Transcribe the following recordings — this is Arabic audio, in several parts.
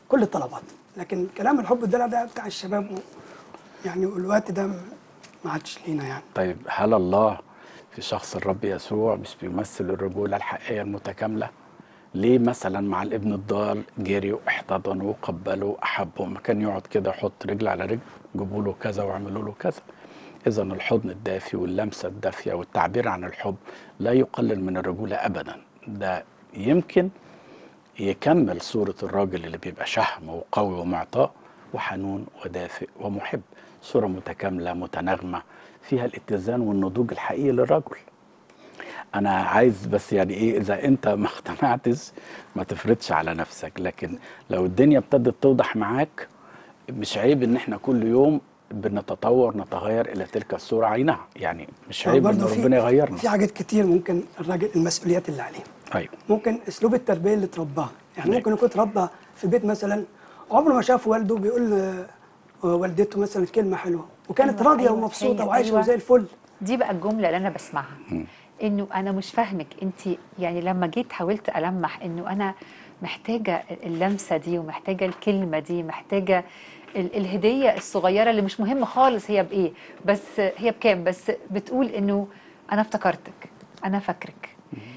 كل الطلبات. لكن كلام الحب الدلع ده بتاع الشباب يعني والوقت ده ما عادش لينا يعني. طيب هل الله في شخص الرب يسوع مش بيمثل الرجولة الحقيقية المتكاملة؟ ليه مثلا مع الابن الضال جري واحتضنه وقبله وأحبه؟ ما كان يقعد كده يحط رجل على رجل، جيبوا له كذا واعملوا له كذا. إذا الحضن الدافي واللمسة الدافية والتعبير عن الحب لا يقلل من الرجولة أبدا. ده يمكن يكمل صورة الراجل اللي بيبقى شهم وقوي ومعطاء وحنون ودافئ ومحب، صورة متكاملة متناغمة فيها الاتزان والنضوج الحقيقي للرجل. أنا عايز بس يعني إيه، إذا أنت ما اقتنعتش ما تفرضش على نفسك، لكن لو الدنيا ابتدت توضح معاك مش عيب إن إحنا كل يوم بنتطور نتغير إلى تلك الصورة عينها. يعني مش عيب إن برضه ربنا يغيرنا. في حاجات كتير ممكن الراجل المسؤوليات اللي عليه. أيوه. ممكن اسلوب التربيه اللي اترباها، يعني أيوه. ممكن يكون اتربى في بيت مثلا عمره ما شاف والده بيقول والدته مثلا كلمه حلوه وكانت أيوة راضيه أيوة ومبسوطه هي وعايشه أيوة. وزي الفل. دي بقى الجملة اللي أنا بسمعها، إنه أنا مش فاهمك أنت. يعني لما جيت حاولت ألمح إنه أنا محتاجة اللمسة دي ومحتاجة الكلمة دي، محتاجة الهدية الصغيرة اللي مش مهم خالص هي بإيه، بس هي بكام، بس بتقول إنه أنا افتكرتك، أنا فاكرك.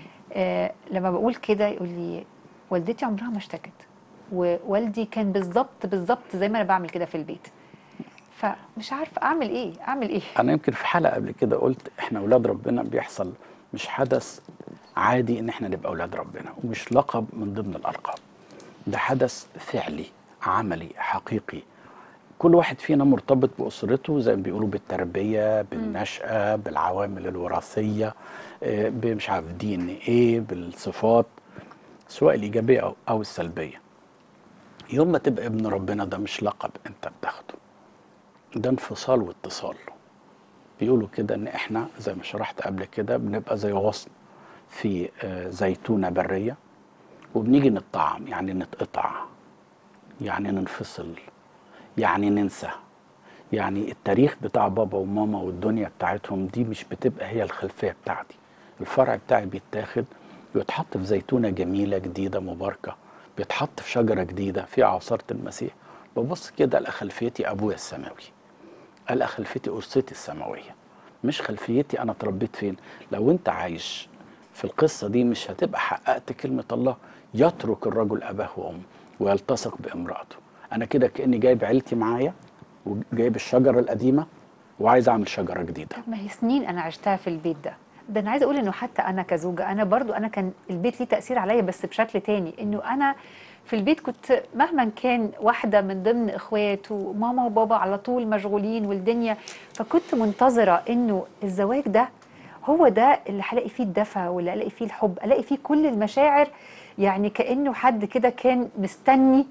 لما بقول كده يقول لي والدتي عمرها ما اشتكت، ووالدي كان بالظبط بالظبط زي ما أنا بعمل كده في البيت. فمش عارفة أعمل إيه، أعمل إيه. أنا يمكن في حلقة قبل كده قلت إحنا أولاد ربنا بيحصل مش حدث عادي إن إحنا نبقى أولاد ربنا، ومش لقب من ضمن الألقاب. ده حدث فعلي عملي حقيقي. كل واحد فينا مرتبط بأسرته زي ما بيقولوا بالتربية، بالنشأة، بالعوامل الوراثية، مش عارف دي ان ايه، بالصفات سواء الإيجابية أو السلبية. يوم ما تبقى ابن ربنا ده مش لقب أنت بتاخده، ده انفصال واتصال. بيقولوا كده ان احنا زي ما شرحت قبل كده بنبقى زي غصن في زيتونة برية، وبنيجي نطعم، يعني نتقطع، يعني ننفصل، يعني ننسى. يعني التاريخ بتاع بابا وماما والدنيا بتاعتهم دي مش بتبقى هي الخلفية بتاعتي. الفرع بتاعي بيتاخد ويتحط في زيتونة جميلة جديدة مباركة، بيتحط في شجرة جديدة في عصارة المسيح. ببص كده ألاقي خلفيتي أبويا السماوي، ألاقي خلفيتي أسرتي السماوية، مش خلفيتي أنا اتربيت فين. لو أنت عايش في القصة دي مش هتبقى حققت كلمة الله يترك الرجل أباه وأمه ويلتصق بامرأته. أنا كده كأني جايب عيلتي معايا وجايب الشجرة القديمة وعايز أعمل شجرة جديدة. طب ما هي سنين انا عشتها في البيت ده. ده انا عايزه اقول انه حتى انا كزوجه، انا برضو انا كان البيت ليه تاثير عليا بس بشكل تاني. انه انا في البيت كنت مهما كان واحده من ضمن اخوات، وماما وبابا على طول مشغولين والدنيا، فكنت منتظره انه الزواج ده هو ده اللي هلاقي فيه الدفى، واللي الاقي فيه الحب، الاقي فيه كل المشاعر. يعني كانه حد كده كان مستني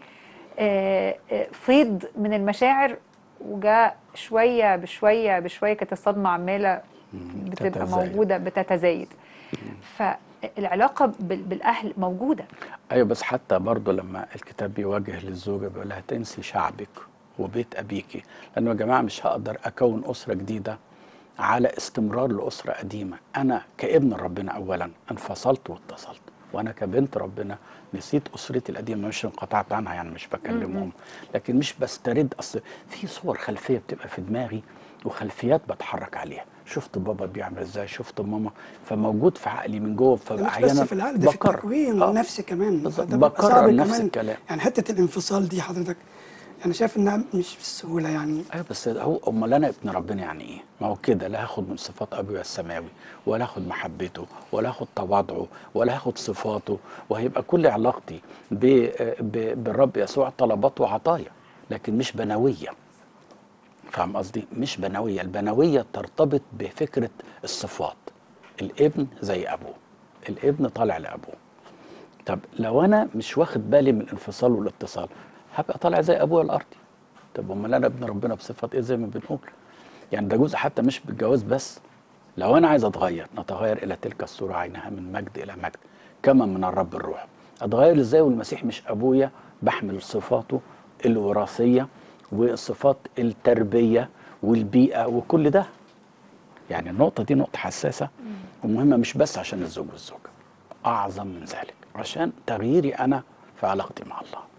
فيض من المشاعر، وجاء شويه بشويه بشويه كانت الصدمه عماله بتبقى تتزايد. موجودة، بتتزايد. فالعلاقة بالأهل موجودة. أيوة، بس حتى برضو لما الكتاب بيوجه للزوجة بيقول لها تنسي شعبك وبيت أبيك، لأنه يا جماعة مش هقدر أكون أسرة جديدة على استمرار لأسرة قديمة. أنا كابن ربنا أولا انفصلت واتصلت، وأنا كبنت ربنا نسيت أسرتي القديمة، مش انقطعت عنها يعني مش بكلمهم، لكن مش بسترد. أصل في صور خلفية بتبقى في دماغي وخلفيات بتحرك عليها، شفت بابا بيعمل ازاي، شفت ماما، فموجود في عقلي من جوه، ده فبقى مش بس احيانا في العقل، ده في بكرر. التكوين النفسي كمان. بالظبط، ده بيبقى صعب بكرر نفس كمان. الكلام. يعني حته الانفصال دي حضرتك يعني شايف انها مش بالسهوله يعني. ايوه، بس هو امال انا ابن ربنا يعني ايه؟ ما هو كده لا هاخد من صفات ابويا السماوي، ولا هاخد محبته، ولا هاخد تواضعه، ولا هاخد صفاته، وهيبقى كل علاقتي بالرب يسوع طلبات وعطايا، لكن مش بنويه. فاهم قصدي؟ مش بنويه. البنويه ترتبط بفكره الصفات. الابن زي ابوه، الابن طالع لابوه. طب لو انا مش واخد بالي من الانفصال والاتصال هبقى طالع زي ابويا الارضي. طب امال انا ابن ربنا بصفات ايه زي ما بنقول؟ يعني ده جزء حتى مش بالجواز بس. لو انا عايز اتغير، نتغير الى تلك الصوره عينها من مجد الى مجد كما من الرب الروح. اتغير ازاي والمسيح مش ابويا بحمل صفاته الوراثيه وصفات التربيه والبيئه وكل ده؟ يعني النقطه دي نقطه حساسه ومهمه، مش بس عشان الزوج والزوجه، اعظم من ذلك عشان تغييري انا في علاقتي مع الله.